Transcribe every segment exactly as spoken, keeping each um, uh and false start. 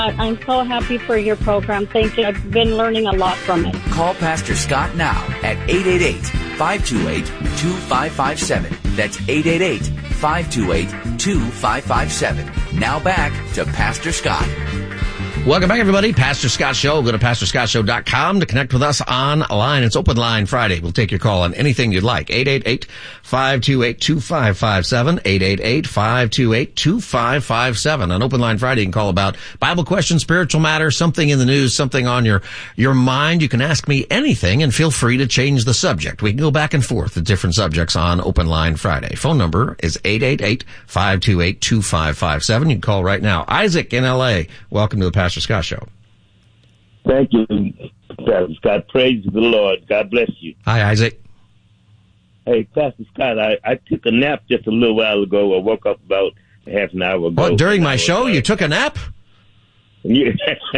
I'm so happy for your program. Thank you. I've been learning a lot from it. Call Pastor Scott now at eight eight eight, five two eight, two five five seven. That's eight eight eight, five two eight, two five five seven. Now back to Pastor Scott. Welcome back, everybody. Pastor Scott Show. Go to pastor scott show dot com to connect with us online. It's Open Line Friday. We'll take your call on anything you'd like. eight eight eight, five two eight, two five five seven. eight eight eight, five two eight, two five five seven. On Open Line Friday, you can call about Bible questions, spiritual matters, something in the news, something on your, your mind. You can ask me anything, and feel free to change the subject. We can go back and forth with different subjects on Open Line Friday. Phone number is eight eight eight, five two eight, two five five seven. You can call right now. Isaac in L A, welcome to the Pastor Scott Show. Thank you, Pastor Scott. Praise the Lord. God bless you. Hi, Isaac. Hey, Pastor Scott, I, I took a nap just a little while ago. I woke up about half an hour ago. What, during my show, you took a nap? Yeah.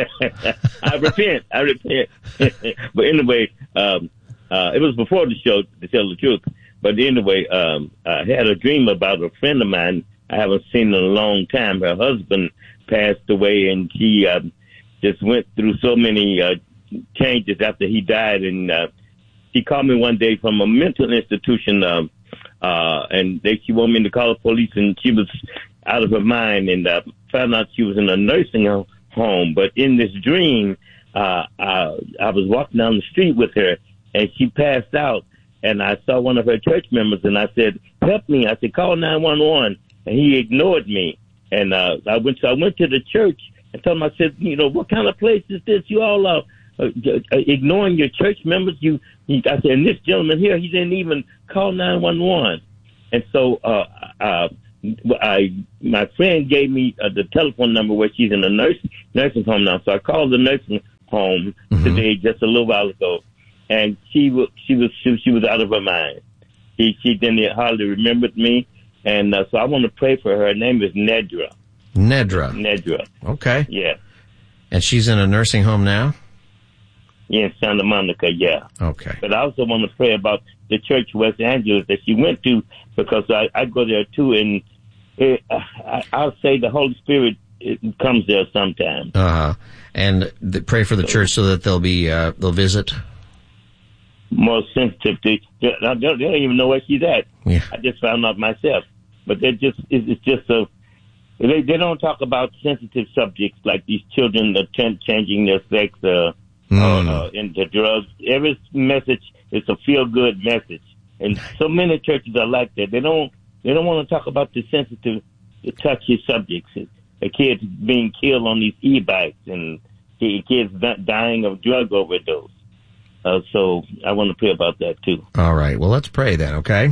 I repent. I repent. But anyway, um, uh, it was before the show, to tell the truth. But anyway, um, I had a dream about a friend of mine I haven't seen in a long time. Her husband passed away, and she uh, just went through so many uh, changes after he died. And uh, she called me one day from a mental institution, uh, uh, and they, she wanted me to call the police, and she was out of her mind, and uh, found out she was in a nursing home. But in this dream, uh, I, I was walking down the street with her, and she passed out, and I saw one of her church members, and I said, help me. I said, call nine one one, and he ignored me. And uh, I went to, I went to the church and told him, I said, you know, what kind of place is this? You all are uh, uh, ignoring your church members. You, you, I said, and this gentleman here, he didn't even call nine one one. And so uh, uh, I, my friend gave me uh, the telephone number where she's in a nurse, nursing home now. So I called the nursing home mm-hmm. today, just a little while ago, and she was she was she, she was out of her mind. She she didn't hardly remember me, and uh, so I want to pray for her. Her name is Nedra. Nedra. Nedra. Okay. Yeah. And she's in a nursing home now? Yeah, in Santa Monica, yeah. Okay. But I also want to pray about the church West Angeles that she went to, because I, I go there too, and it, I, I'll say the Holy Spirit it comes there sometimes. Uh-huh. And the, pray for the so, church so that they'll be, uh, they'll visit? More sensitive to, they don't, they don't even know where she's at. Yeah. I just found out myself. But they're just, it's, it's just a, They they don't talk about sensitive subjects like these children that ch- changing their sex uh, mm. uh, uh, into drugs. Every message is a feel good message, and so many churches are like that. They don't they don't want to talk about the sensitive, the touchy subjects. The kids being killed on these e-bikes, and the kids dying of drug overdose. Uh, so I want to pray about that too. All right. Well, let's pray then. Okay.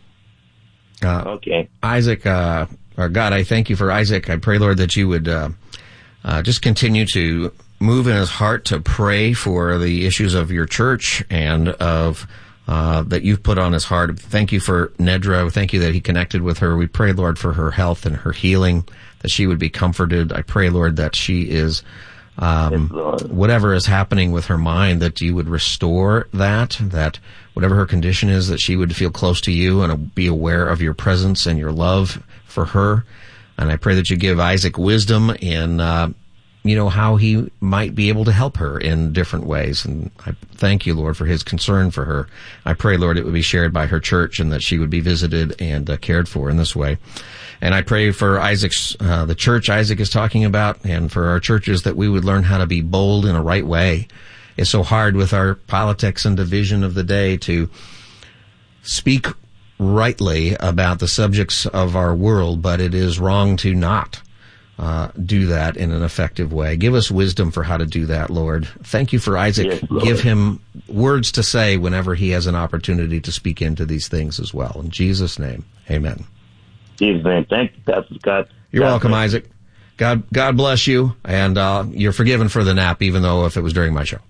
Uh, okay. Isaac. Uh, Our God, I thank you for Isaac. I pray, Lord, that you would uh, uh, just continue to move in his heart to pray for the issues of your church and of uh, that you've put on his heart. Thank you for Nedra. Thank you that he connected with her. We pray, Lord, for her health and her healing, that she would be comforted. I pray, Lord, that she is, um, whatever is happening with her mind, that you would restore that, that whatever her condition is, that she would feel close to you and be aware of your presence and your love for her. And I pray that you give Isaac wisdom in, uh, you know, how he might be able to help her in different ways. And I thank you, Lord, for his concern for her. I pray, Lord, it would be shared by her church and that she would be visited and uh, cared for in this way. And I pray for Isaac's, uh, the church Isaac is talking about, and for our churches, that we would learn how to be bold in a right way. It's so hard with our politics and division of the day to speak rightly about the subjects of our world, but it is wrong to not uh, do that in an effective way. Give us wisdom for how to do that, Lord. Thank you for Isaac. Yes, Lord. Give him words to say whenever he has an opportunity to speak into these things as well. In Jesus' name, amen. Jesus' name. Thank you, Pastor Scott. You're God welcome, bless. Isaac. God, God bless you, and uh, you're forgiven for the nap, even though if it was during my show.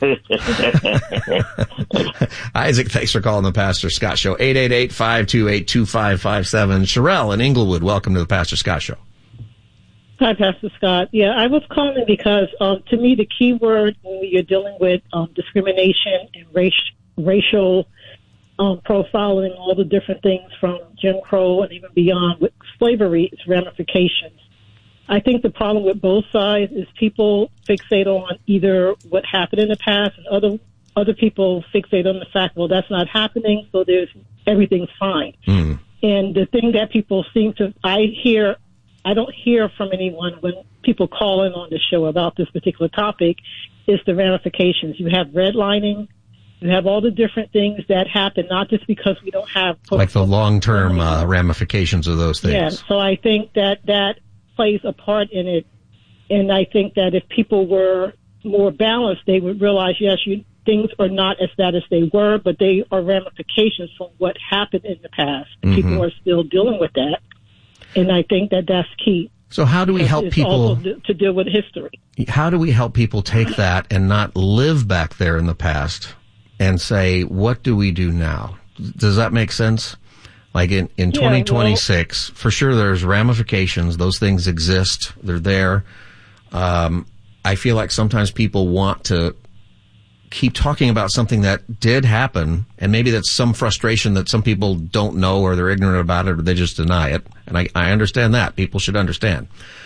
Isaac, thanks for calling the Pastor Scott Show. eight eight eight, five two eight, two five five seven. Sherelle in Inglewood, welcome to the Pastor Scott Show. Hi, Pastor Scott. Yeah, I was calling because, um, to me, the key word when you're dealing with um, discrimination and race, racial um, profiling, all the different things from Jim Crow and even beyond with slavery, its ramifications. I think the problem with both sides is people fixate on either what happened in the past, and other other people fixate on the fact, well, that's not happening, so there's everything's fine. Mm. And the thing that people seem to, I hear, I don't hear from anyone when people call in on the show about this particular topic, is the ramifications. You have redlining. You have all the different things that happen, not just because we don't have... Like the long-term uh, ramifications of those things. Yeah, so I think that that plays a part in it. And I think that if people were more balanced, they would realize, yes, you, things are not as bad as they were, but they are ramifications from what happened in the past. Mm-hmm. People are still dealing with that. And I think that that's key. So how do we help it's people... Also to deal with history. How do we help people take that and not live back there in the past and say, what do we do now? Does that make sense? Like in, in yeah, twenty twenty-six, well, for sure there's ramifications. Those things exist. They're there. Um, I feel like sometimes people want to keep talking about something that did happen, and maybe that's some frustration that some people don't know, or they're ignorant about it, or they just deny it. And I, I understand that. People should understand.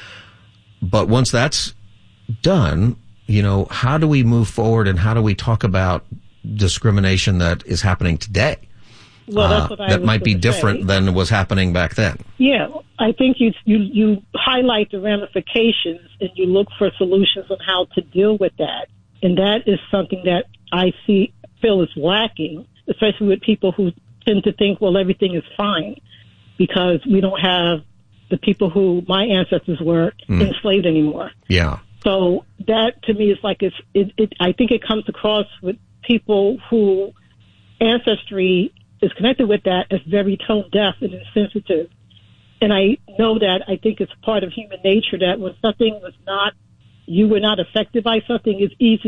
But once that's done, you know, how do we move forward, and how do we talk about discrimination that is happening today? Well, that's what uh, I that was might be different say. than was happening back then. Yeah, I think you, you you highlight the ramifications and you look for solutions on how to deal with that, and that is something that I see feel is lacking, especially with people who tend to think, well, everything is fine because we don't have the people who my ancestors were mm. enslaved anymore. Yeah. So that to me is like it's it, it. I think it comes across with people who ancestry is connected with that as very tone deaf and insensitive. And I know that I think it's part of human nature that when something was not, you were not affected by something, it's easy